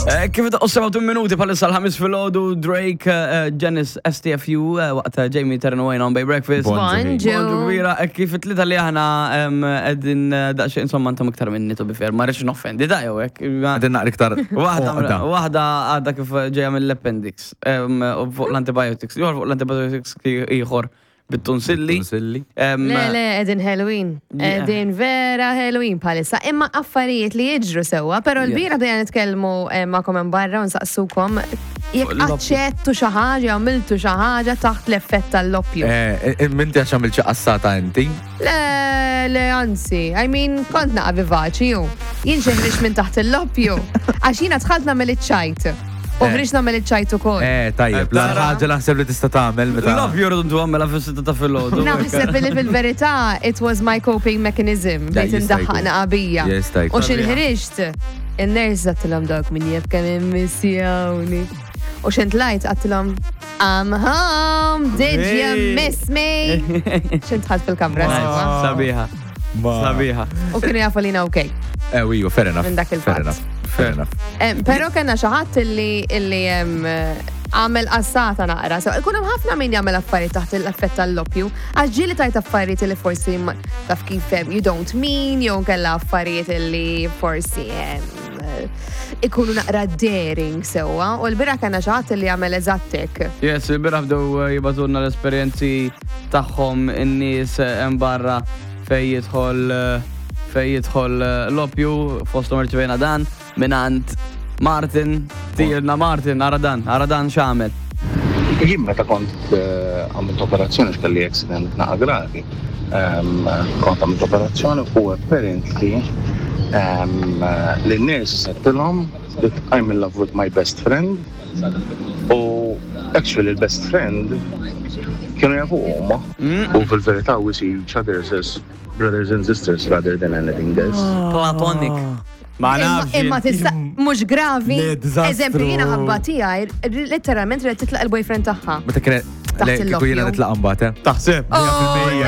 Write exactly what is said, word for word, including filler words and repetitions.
Kif ta' seba' minuti bħalissa l-ħamis fil-ħodu Drake, Janice, S T F U, waqt Jamie Terranway on Bay Breakfast. Bonġu. Bonġu kbira, kif it-tlita li aħna għedin daqxie insomma antom iktar minni tu bifer, ma rridx noffendi da jew hekk. Għadin naqri iktar. Waħda waħda għadha kif ġejja mill-appendix, fuq l-antibiotics, jor fuq l-antibiotics ieħor bit-tonsilli. Le, le, edin Halloween. Edin vera Halloween palissa. Imma affarijiet li jiġru sewa, pero l-bira bdejna nitkellmu ma'kom hemm barra u nsaqsukom jekk aċċettu xi ħaġa, għamiltu xi ħaġa taħt l-effett tal-loppju. Minti għax għamil xi qassata inti? Le, le, anzi, I mean, kont naqa' vivaċi ju. Jien xeħrix minn taħt il-loppju. Għax jiena tħalt nagħmel iċ-ċajt. U biex namel iċ-ċajt ukoll. Eh, tajjeb, la ħaġa naħseb li tista' tagħmel meta. L-loppju rridu tagħmilha fis-sitta ta' filgħodu. Naħseb li fil-verità it was my coping mechanism bejn indaħħaqna qabija. U x'inħriġt in-ners għattilhom dawk min jeb kemm immissjawni. U x'intlajt għattilhom I'm home, did you miss me? X'intħalt fil-kamra sewa. Sabiħa. Sabiħa. U kienu jafu li okej. Eh, wiju, fair enough. Minn dak il-fatt. Fair enough. Pero kena xaħat illi illi għamel qassata naqra. Kun hemm ħafna min jagħmel affarijiet taħt l-effett tal-loppju, għax ġieli tajt affarijiet li forsi taf kif you don't mean, jew kella affarijiet li forsi ikunu naqra daring sewwa, u l-bira kena xaħat li jagħmel eżattek. Yes, il-bira bdew jibatulna l-esperjenzi tagħhom in-nies hemm barra fej jidħol fej jidħol l-oppju fostom irċivejna dan minant Martin, tirna Martin, Aradan, Aradan x'għamel. Jien meta kont għamilt operazzjoni x'kelli accident naqa' gravi. Kont għamilt operazzjoni u apparently l-nurse settilhom that I'm in love with my best friend. U actually l-best friend kienu jafu huma. U fil-verità we see each other as brothers and sisters rather than anything else. Platonic. Ma nafx. Imma tista' mhux gravi. Eżempju jiena ħabba tiegħi letteralment rid titlaq il-boyfriend tagħha. Meta kienet jiena nitlaq mbagħad. Taħseb.